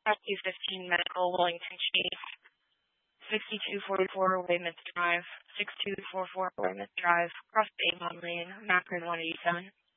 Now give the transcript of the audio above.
Aircraft 215 Medical, Wellington Chief, 6244 Weymouth Drive, 6244 Weymouth Drive, cross the Avon Lane, Macron 187.